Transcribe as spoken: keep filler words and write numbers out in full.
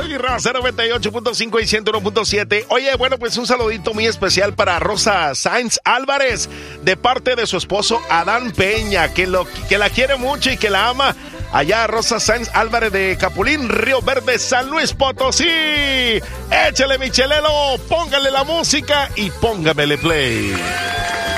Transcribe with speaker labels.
Speaker 1: y Raza noventa y ocho punto cinco y ciento uno punto siete. Oye, bueno, pues un saludito muy especial para Rosa Sáenz Álvarez, de parte de su esposo Adán Peña, que, lo, que la quiere mucho y que la ama. Allá Rosa Sáenz Álvarez de Capulín, Río Verde, San Luis Potosí. Échale, Michelelo, póngale la música y póngamele play.